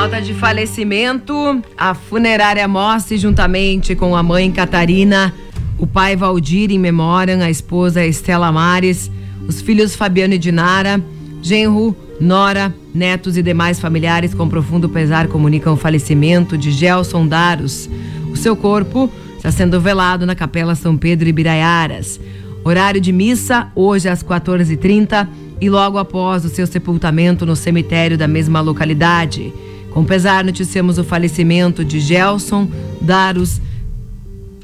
Nota de falecimento: a funerária Mossi, juntamente com a mãe Catarina, o pai Valdir em memória, a esposa Estela Mares, os filhos Fabiano e Dinara, genro, nora, netos e demais familiares com profundo pesar comunicam o falecimento de Gelson Daros. O seu corpo está sendo velado na Capela São Pedro Ibiraiaras. Horário de missa hoje às 14h30 e logo após o seu sepultamento no cemitério da mesma localidade. Com pesar, noticiamos o falecimento de Gelson Daros,